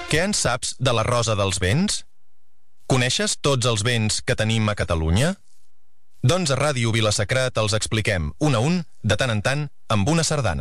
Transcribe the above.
Què en saps de la Rosa dels Vents? Coneixes tots els vents que tenim a Catalunya? Doncs a Ràdio Vila-Sacra te'ls expliquem, un a un, de tant en tant, amb una sardana.